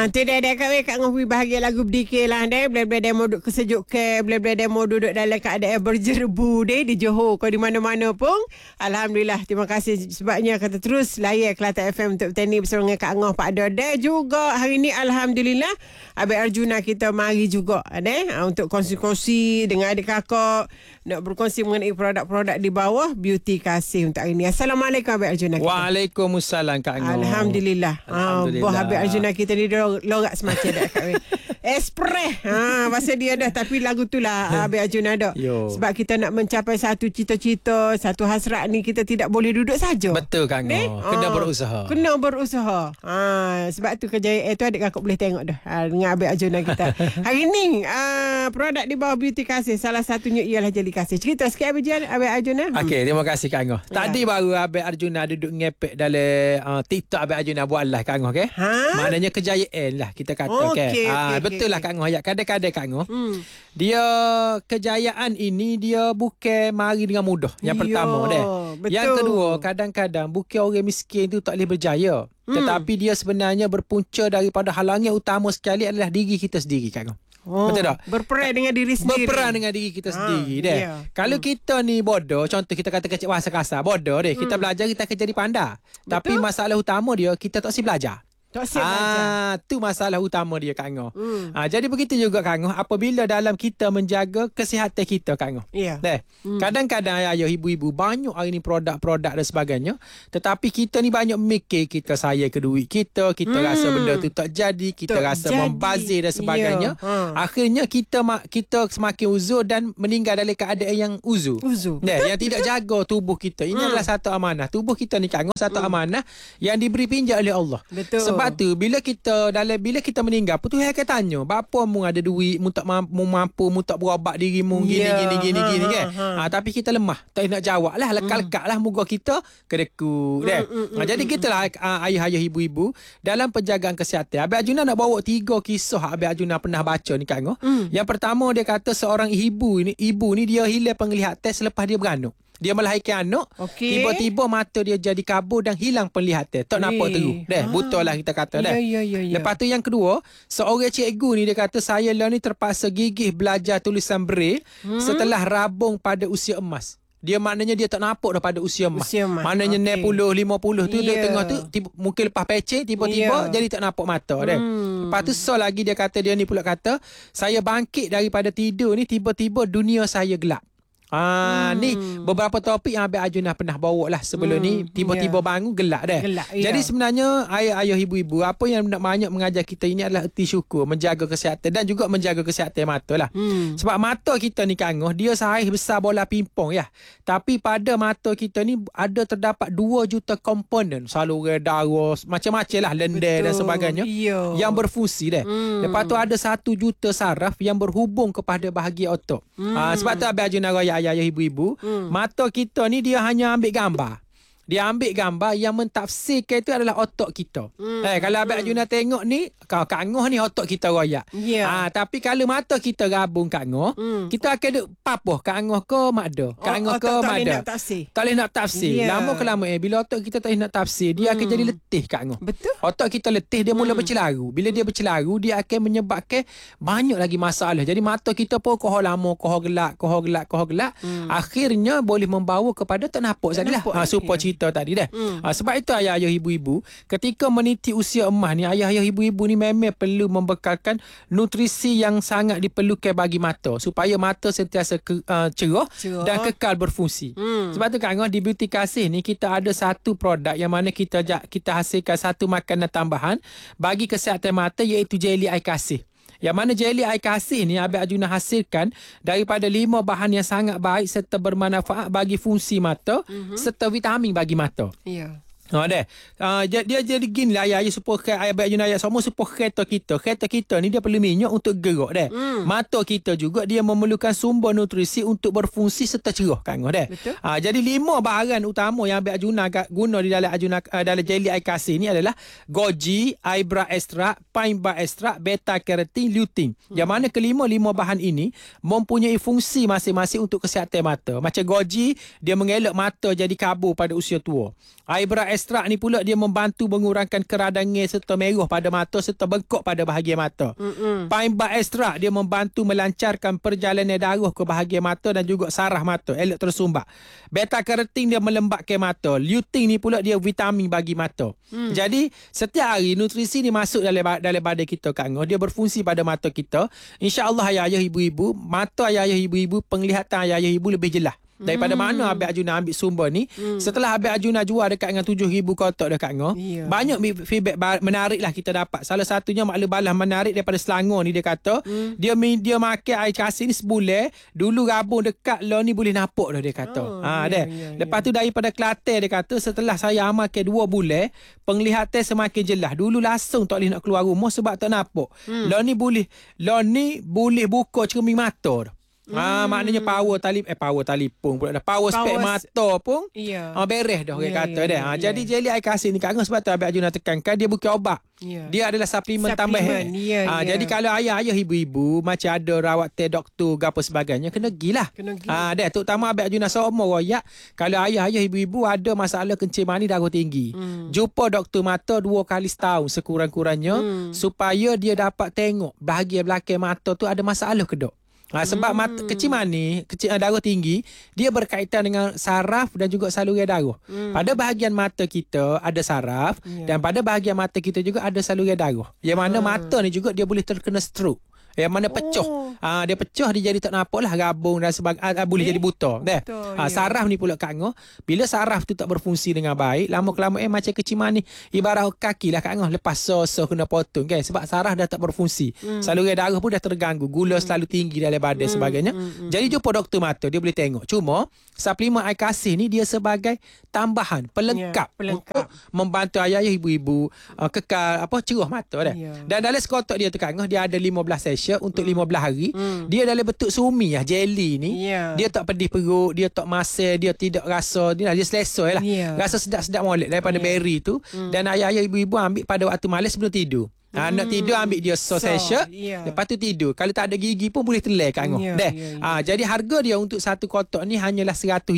Tu dia Kak Ngopi bahagia lagu berdikir lah deh. Bila-bila demo duduk kesejuk ke, bila-bila demo duduk dalam keadaan berjerbu deh di Johor kau di mana-mana pun. Alhamdulillah, terima kasih sebabnya kata terus layan Kelantan FM untuk bertani bersama dengan Kak Ngoh Pak Ada. Dan juga hari ni alhamdulillah Abang Arjuna kita mari juga deh untuk kongsi-kongsi dengan adik kakak nak berkongsi mengenai produk-produk di bawah beauty kasih untuk hari ni. Assalamualaikum Abang Arjuna kita. Waalaikumsalam Kak Ngoh. Alhamdulillah. Buah Habib Arjuna kita ni lorak semacam dah Kak Wei. Express. Pasal dia dah. Tapi lagu tu lah Habib Arjuna dah. Sebab kita nak mencapai satu cita-cita, satu hasrat ni kita tidak boleh duduk saja. Betul Kak Ngoh. Kena berusaha. Kena berusaha. Sebab tu kejayaan tu adik kakak boleh tengok dah dengan Habib Arjuna kita. Hari ni produk di bawah beauty kasih salah satunya ialah jeli kasih. Cerita sikit Habib Arjuna. Okey, terima kasih Kak Ngoh. Tadi baru Habib Arjuna duduk ngepek dalam TikTok Habib Arjuna buat live Kak Ngoh, okey? Maknanya kejayaan lah kita kata, okey. Betul lah Kak Ngoh. Kadang-kadang Kak Ngoh, dia kejayaan ini dia bukan mari dengan mudah. Yang pertama deh. Yang kedua, kadang-kadang bukan orang miskin tu tak boleh berjaya. Tetapi dia sebenarnya berpunca daripada halangan utama sekali adalah diri kita sendiri Kak Ngoh. Betul tak? Berperan dengan diri sendiri. Berperan dengan diri kita sendiri deh. Kalau kita ni bodoh, contoh kita kata kecil bahasa kasar, bodoh deh. Kita belajar kita akan jadi pandai. Tapi masalah utama dia kita tak si belajar. Tu masalah utama dia Kak Ngoh. Jadi begitu juga Kak Ngoh, apabila dalam kita menjaga kesihatan kita Kak Ngoh. Kadang-kadang ayah ibu-ibu banyak hari ni produk-produk dan sebagainya, tetapi kita ni banyak mikir kita sayang ke duit kita rasa benda tu tak jadi, kita rasa membazir dan sebagainya. Akhirnya kita semakin uzur dan meninggal dalam keadaan yang uzur. Yang tidak jaga tubuh kita. Ini adalah satu amanah. Tubuh kita ni Kak Ngoh satu amanah yang diberi pinjam oleh Allah. Betul. Sebab tu bila kita meninggal, Tuhan akan tanya, bapa mu ada duit, mu tak mampu, mu tak berobat dirimu gini kan. Tapi kita lemah, tak nak jawab lah, lekat-lekat lah muka kita kedekut deh. Jadi gitulah ayah-ayah ibu-ibu dalam penjagaan kesihatan. Abang Arjuna nak bawa 3 kisah Abang Arjuna pernah baca ni Kak Ngoh. Yang pertama dia kata seorang ibu ni dia hilang penglihatan selepas dia beranak. Dia melahirkan anak, tiba-tiba mata dia jadi kabur dan hilang penglihatan. Tak nampak terus. Buta lah kita kata. Lepas tu yang kedua, seorang cikgu ni dia kata, saya lah ni terpaksa gigih belajar tulisan Braille setelah rabung pada usia emas. Dia maknanya dia tak nampak dah pada usia emas. Maknanya 40, 50 tu dia tengah tu mungkin lepas peceh tiba-tiba jadi tak nampak mata dah. Lepas tu lagi dia kata, dia ni pula kata, saya bangkit daripada tidur ni tiba-tiba dunia saya gelap. Ni beberapa topik yang Abang Arjuna pernah bawa lah sebelum ni. Tiba-tiba bangun gelap dah. Jadi sebenarnya ayah ibu-ibu, apa yang nak banyak mengajar kita ini adalah erti syukur, menjaga kesihatan dan juga menjaga kesihatan mata lah. Sebab mata kita ni Kak Ngoh, dia saiz besar bola pimpong ya. Tapi pada mata kita ni ada terdapat 2 juta komponen, saluran darah, macam-macam lah, lendir dan sebagainya yang berfungsi dah. Lepas tu ada 1 juta saraf yang berhubung kepada bahagian otak. Sebab tu Abang Arjuna raya ayah ibu-ibu, mata kita ni dia hanya ambil gambar. Dia ambil gambar yang mentafsirkan itu adalah otak kita. Kalau Abang Arjuna tengok ni, Kak Ngoh ni otak kita royak. Tapi kalau mata kita gabung Kak Ngoh, kita akan duk papuh Kak Ngoh ke Mak Da. Kak Ngoh ke Mak Da. Tak boleh nak tafsir. Lama kelamaan bila otak kita tak boleh nak tafsir, dia akan jadi letih Kak Ngoh. Betul. Otak kita letih, dia mula bercelaru. Bila dia bercelaru, dia akan menyebabkan banyak lagi masalah. Jadi mata kita pun kohor lama, kohor gelap. Akhirnya boleh membawa kepada tak nampak sajalah. Supaya cerita tadi dah. Sebab itu ayah-ayah ibu-ibu ketika meniti usia emas ni, ayah-ayah ibu-ibu ni memang perlu membekalkan nutrisi yang sangat diperlukan bagi mata supaya mata sentiasa cerah dan kekal berfungsi. Sebab tu Kak Ngoh, di Beauty Kasih ni kita ada satu produk yang mana kita hasilkan satu makanan tambahan bagi kesihatan mata, iaitu jeli air kasih. Yang mana jeli air kasih ni Abang Arjuna hasilkan daripada 5 bahan yang sangat baik serta bermanfaat bagi fungsi mata serta vitamin bagi mata. Dia jadi gini lah ayah supaya Abang Arjuna ayat semua supaya kereta kita ni dia perlu minyak untuk gerak dah. Mata kita juga dia memerlukan sumber nutrisi untuk berfungsi serta cerah Kak Ngoh dah. Jadi 5 bahan utama yang Abang Arjuna guna di dalam jeli air kasih ni adalah goji, aibra extra, pine bar extra, beta carotene, lutein. Yang mana kelima-5 bahan ini mempunyai fungsi masing-masing untuk kesihatan mata. Macam goji, dia mengelak mata jadi kabur pada usia tua. Aibra ekstrak ni pula dia membantu mengurangkan keradangan serta merah pada mata serta bengkok pada bahagian mata. Pine bark ekstrak dia membantu melancarkan perjalanan darah ke bahagian mata dan juga saraf mata, elok tersumbat. Beta karotin dia melembabkan mata. Lutein ni pula dia vitamin bagi mata. Jadi setiap hari nutrisi ni masuk dalam badan kita Kak Ngah, dia berfungsi pada mata kita. InsyaAllah ayah-ayah ibu-ibu, mata ayah-ayah ibu-ibu, penglihatan ayah-ayah ibu lebih jelas. Daripada mana Abang Arjuna ambil sumber ni? Setelah Abang Arjuna jual dekat dengan 7,000 kotak dekat Ngah, banyak feedback menarik lah kita dapat. Salah satunya Mak Lebalah menarik daripada Selangor ni, dia kata dia makan air kasih ni sebulan, dulu rabung dekat lo ni boleh nampak dah, dia kata. Lepas tu daripada Kelantan, dia kata setelah saya amalkan 2 bulan, penglihatan semakin jelas. Dulu langsung tak boleh nak keluar rumah sebab tak nampak. Lo ni boleh buka cermin mata dah. Maknanya power telefon pula dah. Power spek mata pun beres dah orang kata dah. Jadi jeli air kasih ni Kak Ngah, sebab tu Abang Arjuna tekankan dia bukan obat. Dia adalah suplemen tambahan. Jadi kalau ayah-ayah ibu-ibu macam ada rawat doktor apa sebagainya, kena gilah. Dah terutama Abang Arjuna seumur royak, kalau ayah-ayah ibu-ibu ada masalah kencing manis, darah tinggi, jumpa doktor mata 2 kali setahun sekurang-kurangnya, supaya dia dapat tengok bahagian belakang mata tu ada masalah ke tak. Sebab kecil manis, darah tinggi, dia berkaitan dengan saraf dan juga saluran darah. Pada bahagian mata kita ada saraf, dan pada bahagian mata kita juga ada saluran darah. Yang mana mata ni juga dia boleh terkena stroke. Yang mana pecah. Dia pecah, dia jadi tak nampak lah, rabung dan sebagainya, boleh jadi buta. Saraf ni pula Kak Ngah, bila saraf tu tak berfungsi dengan baik, lama-kelamaan macam kecil manis, ibarat kaki lah Kak Ngah, lepas so kena potong kan, sebab saraf dah tak berfungsi. Saluran darah pun dah terganggu, gula selalu tinggi dalam badan sebagainya. Jadi jumpa doktor mata, dia boleh tengok. Cuma suplemen air kasih ni dia sebagai tambahan, pelengkap. Untuk membantu ayah-ayah ibu-ibu kekal cerah mata dah. Dan dalam sekotak dia tu Kak Ngah, dia ada 15 session untuk 15 hari. Dia dalam bentuk sumi lah, jelly ni. Dia tak pedih perut, dia tak masak, dia tidak rasa, dia selesa lah. Rasa sedap-sedap molek daripada berry tu. Dan ayah-ayah ibu-ibu ambil pada waktu malam sebelum tidur. Nak tidur ambil dia session, lepas tu tidur. Kalau tak ada gigi pun boleh telai Kak Ngah. Jadi harga dia untuk satu kotak ni hanyalah 100